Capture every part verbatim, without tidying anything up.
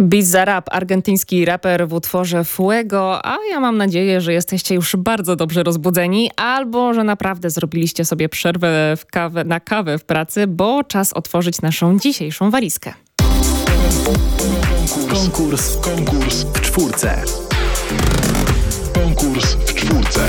Bizarrap, argentyński raper w utworze Fuego, a ja mam nadzieję, że jesteście już bardzo dobrze rozbudzeni, albo że naprawdę zrobiliście sobie przerwę w kawę, na kawę w pracy, bo czas otworzyć naszą dzisiejszą walizkę. Konkurs, konkurs w czwórce. Konkurs w czwórce.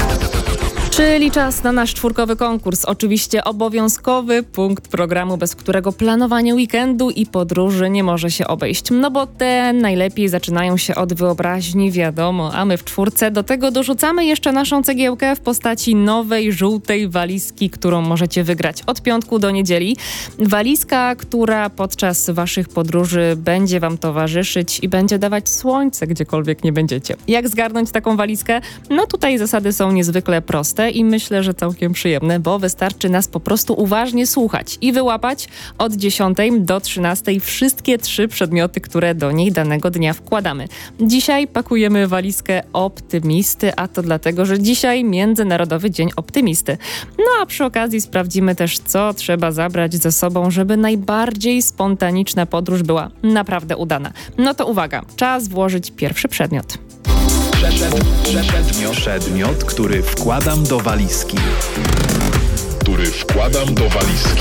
Czyli czas na nasz czwórkowy konkurs. Oczywiście obowiązkowy punkt programu, bez którego planowanie weekendu i podróży nie może się obejść. No bo te najlepiej zaczynają się od wyobraźni, wiadomo, a my w czwórce do tego dorzucamy jeszcze naszą cegiełkę w postaci nowej, żółtej walizki, którą możecie wygrać od piątku do niedzieli. Walizka, która podczas waszych podróży będzie wam towarzyszyć i będzie dawać słońce, gdziekolwiek nie będziecie. Jak zgarnąć taką walizkę? No tutaj zasady są niezwykle proste i myślę, że całkiem przyjemne, bo wystarczy nas po prostu uważnie słuchać i wyłapać od dziesiątej do trzynastej wszystkie trzy przedmioty, które do niej danego dnia wkładamy. Dzisiaj pakujemy walizkę optymisty, a to dlatego, że dzisiaj Międzynarodowy Dzień Optymisty. No a przy okazji sprawdzimy też, co trzeba zabrać ze sobą, żeby najbardziej spontaniczna podróż była naprawdę udana. No to uwaga, czas włożyć pierwszy przedmiot. Przedmiot, przedmiot, który wkładam do walizki. Który wkładam do walizki.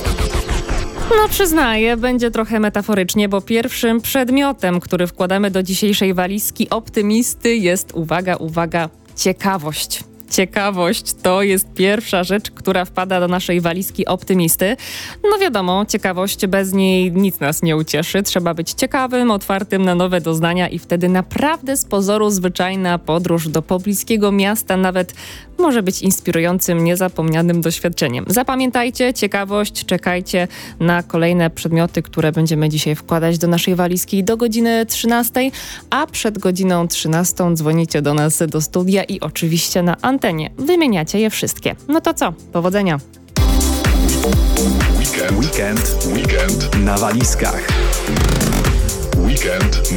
No przyznaję, będzie trochę metaforycznie, bo pierwszym przedmiotem, który wkładamy do dzisiejszej walizki optymisty jest, uwaga, uwaga, ciekawość. Ciekawość to jest pierwsza rzecz, która wpada do naszej walizki optymisty. No wiadomo, ciekawość, bez niej nic nas nie ucieszy. Trzeba być ciekawym, otwartym na nowe doznania i wtedy naprawdę z pozoru zwyczajna podróż do pobliskiego miasta nawet może być inspirującym, niezapomnianym doświadczeniem. Zapamiętajcie, ciekawość, czekajcie na kolejne przedmioty, które będziemy dzisiaj wkładać do naszej walizki do godziny trzynastej, a przed godziną trzynastą dzwonicie do nas do studia i oczywiście na antenie. Wymieniacie je wszystkie. No to co? Powodzenia! Weekend, weekend, weekend na walizkach. Weekend